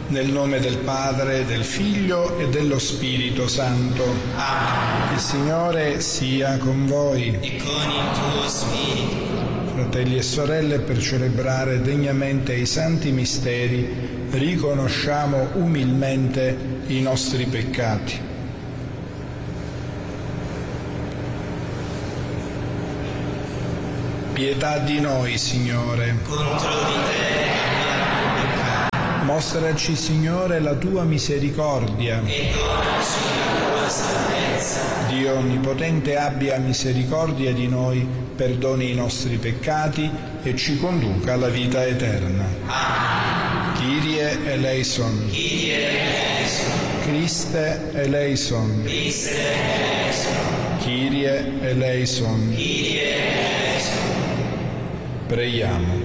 Nel nome del Padre, del Figlio e dello Spirito Santo. Amen. Il Signore sia con voi. E con il tuo spirito. Fratelli e sorelle, per celebrare degnamente i santi misteri, riconosciamo umilmente i nostri peccati. Pietà di noi, Signore. Contro di te abbiamo peccato. Mostraci, Signore, la tua misericordia. E donaci la tua salvezza. Dio Onnipotente abbia misericordia di noi, perdoni i nostri peccati e ci conduca alla vita eterna. Amen. Kyrie eleison. Kyrie eleison. Christe eleison. Christe eleison. Kyrie eleison. Kyrie eleison. Preghiamo.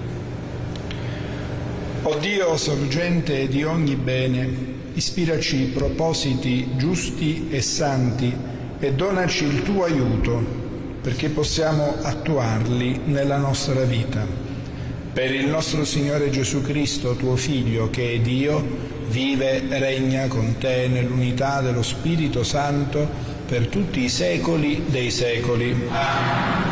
O Dio, sorgente di ogni bene, ispiraci propositi giusti e santi e donaci il tuo aiuto perché possiamo attuarli nella nostra vita. Per il nostro Signore Gesù Cristo, tuo Figlio, che è Dio, vive e regna con te nell'unità dello Spirito Santo per tutti i secoli dei secoli. Amen.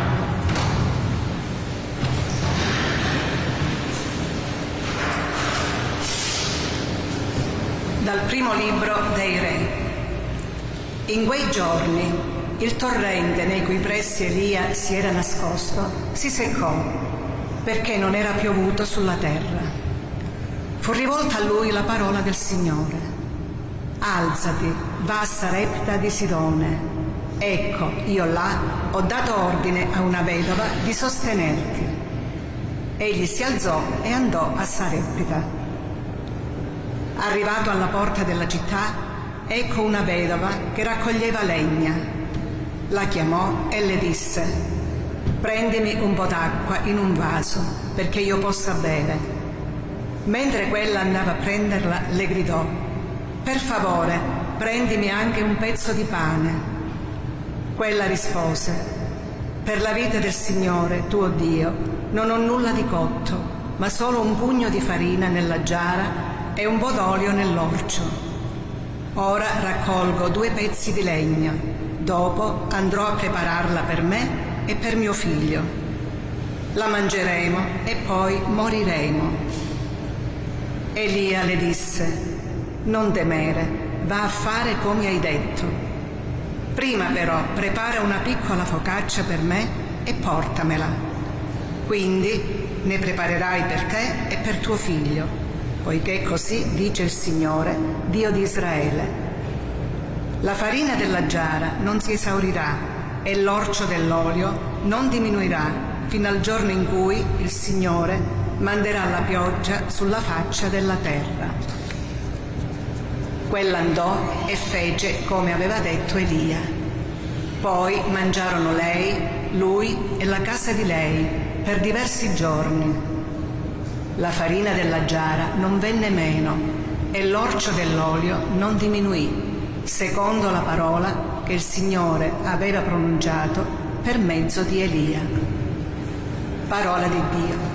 Dal primo libro dei Re. In quei giorni il torrente nei cui pressi Elia si era nascosto si seccò perché non era piovuto sulla terra. Fu rivolta a lui la parola del Signore: alzati, va a Sarepta di Sidone. Ecco, io là ho dato ordine a una vedova di sostenerti. Egli si alzò e andò a Sarepta. Arrivato alla porta della città, ecco una vedova che raccoglieva legna. La chiamò e le disse: prendimi un po' d'acqua in un vaso perché io possa bere. Mentre quella andava a prenderla, le gridò: per favore, prendimi anche un pezzo di pane. Quella rispose: per la vita del Signore, tuo Dio, non ho nulla di cotto, ma solo un pugno di farina nella giara e un po' d'olio nell'orcio. Ora raccolgo 2 pezzi di legna, dopo andrò a prepararla per me e per mio figlio. La mangeremo e poi moriremo. Elia le disse: non temere, va a fare come hai detto. Prima però prepara una piccola focaccia per me e portamela. Quindi ne preparerai per te e per tuo figlio, poiché così dice il Signore, Dio di Israele: la farina della giara non si esaurirà e l'orcio dell'olio non diminuirà fino al giorno in cui il Signore manderà la pioggia sulla faccia della terra. Quella andò e fece come aveva detto Elia. Poi mangiarono lei, lui e la casa di lei per diversi giorni. La farina della giara non venne meno e l'orcio dell'olio non diminuì, secondo la parola che il Signore aveva pronunciato per mezzo di Elia. Parola di Dio.